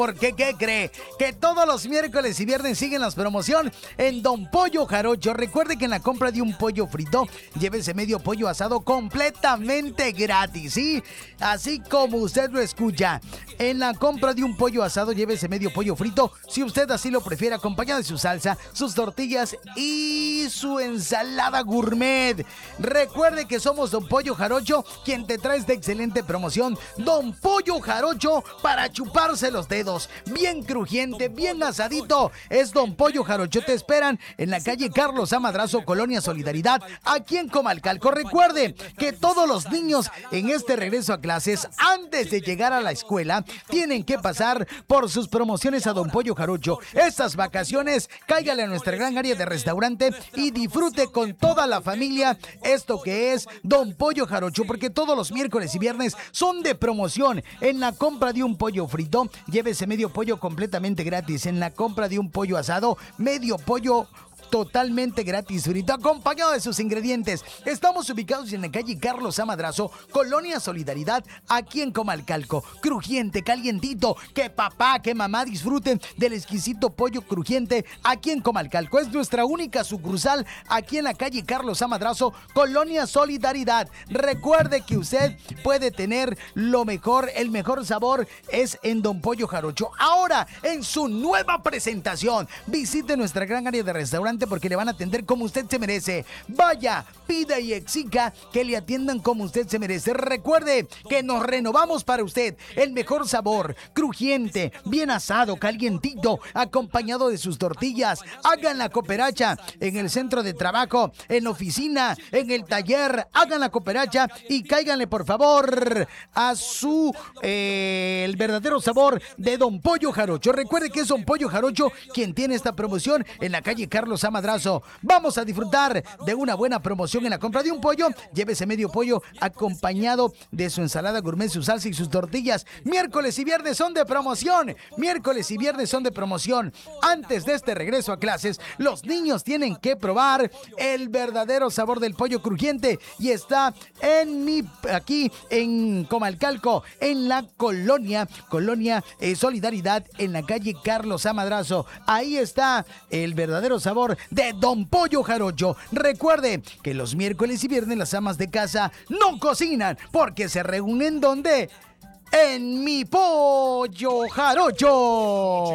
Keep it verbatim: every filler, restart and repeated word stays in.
Porque, ¿qué cree? Que todos los miércoles y viernes siguen las promociones en Don Pollo Jarocho. Recuerde que en la compra de un pollo frito, llévese medio pollo asado completamente gratis, ¿sí? Así como usted lo escucha. En la compra de un pollo asado, llévese medio pollo frito, si usted así lo prefiere, acompañado de su salsa, sus tortillas y su ensalada gourmet. Recuerde que somos Don Pollo Jarocho, quien te trae esta excelente promoción. Don Pollo Jarocho para chuparse los dedos. Bien crujiente, bien asadito. Es Don Pollo Jarocho. Te esperan en la calle Carlos A. Madrazo, Colonia Solidaridad, aquí en Comalcalco. Recuerde que todos los niños en este regreso a clases, antes de llegar a la escuela, tienen que pasar por sus promociones a Don Pollo Jarocho. Estas vacaciones, cáigale a nuestra gran área de restaurante y disfrute con toda la familia esto que es Don Pollo Jarocho, porque todos los miércoles y viernes son de promoción. En la compra de un pollo frito, llévese medio pollo completamente gratis. En la compra de un pollo asado, medio pollo totalmente gratis, frito, acompañado de sus ingredientes. Estamos ubicados en la calle Carlos A. Madrazo, Colonia Solidaridad, aquí en Comalcalco. Crujiente, calientito, que papá, que mamá disfruten del exquisito pollo crujiente aquí en Comalcalco. Es nuestra única sucursal aquí en la calle Carlos A. Madrazo, Colonia Solidaridad. Recuerde que usted puede tener lo mejor, el mejor sabor es en Don Pollo Jarocho. Ahora, en su nueva presentación, visite nuestra gran área de restaurante porque le van a atender como usted se merece. Vaya, pida y exija que le atiendan como usted se merece. Recuerde que nos renovamos para usted. El mejor sabor, crujiente, bien asado, calientito, acompañado de sus tortillas. Hagan la cooperacha en el centro de trabajo, en la oficina, en el taller. Hagan la cooperacha y cáiganle por favor a su eh, el verdadero sabor de Don Pollo Jarocho. Recuerde que es Don Pollo Jarocho quien tiene esta promoción en la calle Carlos A. Madrazo. Vamos a disfrutar de una buena promoción en la compra de un pollo. Llévese medio pollo acompañado de su ensalada gourmet, su salsa y sus tortillas. Miércoles y viernes son de promoción. Miércoles y viernes son de promoción. Antes de este regreso a clases, los niños tienen que probar el verdadero sabor del pollo crujiente y está en mi aquí en Comalcalco, en la colonia, colonia eh, Solidaridad, en la calle Carlos A. Madrazo. Ahí está el verdadero sabor de Don Pollo Jarocho. Recuerde que los miércoles y viernes las amas de casa no cocinan porque se reúnen ¿dónde? En Mi Pollo Jarocho.